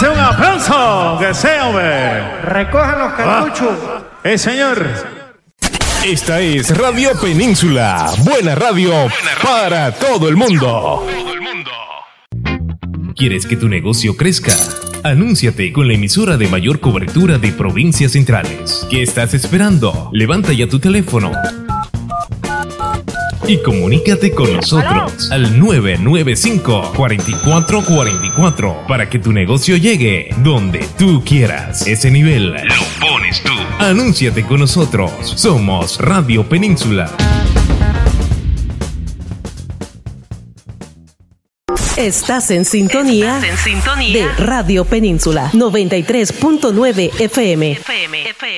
Fuerza, un aplauso. Que sea, hombre. Recojan los cartuchos. Señor. Esta es Radio Península. Buena radio para todo el mundo. ¿Quieres que tu negocio crezca? Anúnciate con la emisora de mayor cobertura de provincias centrales. ¿Qué estás esperando? Levanta ya tu teléfono y comunícate con nosotros al 995-4444 para que tu negocio llegue donde tú quieras. Ese nivel lo pones tú. Anúnciate con nosotros. Somos Radio Península. Estás en sintonía de Radio Península 93.9 FM.